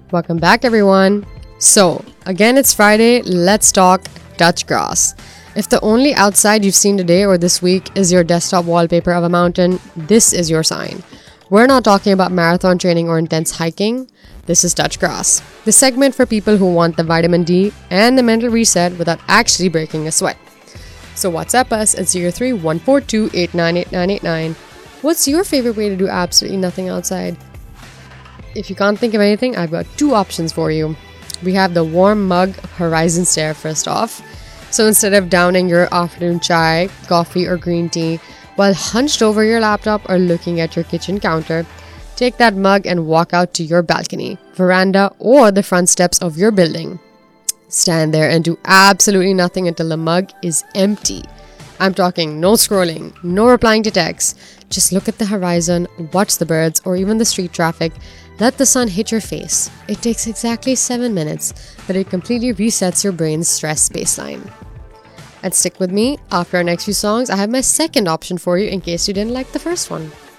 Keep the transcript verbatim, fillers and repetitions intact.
Welcome back, everyone. So, again, it's Friday. Let's talk Dutch grass. If the only outside you've seen today or this week is your desktop wallpaper of a mountain, this is your sign. We're not talking about marathon training or intense hiking. This is Dutch grass, the segment for people who want the vitamin D and the mental reset without actually breaking a sweat. So WhatsApp us at zero three one four two eight nine eight nine eight nine. What's your favorite way to do absolutely nothing outside? If you can't think of anything, I've got two options for you. We have the warm mug horizon stare first off. So instead of downing your afternoon chai, coffee or green tea while hunched over your laptop or looking at your kitchen counter, take that mug and walk out to your balcony, veranda or the front steps of your building. Stand there and do absolutely nothing until the mug is empty. I'm talking no scrolling, no replying to texts. Just look at the horizon, watch the birds or even the street traffic. Let the sun hit your face. It takes exactly seven minutes, but it completely resets your brain's stress baseline. And stick with me, after our next few songs, I have my second option for you in case you didn't like the first one.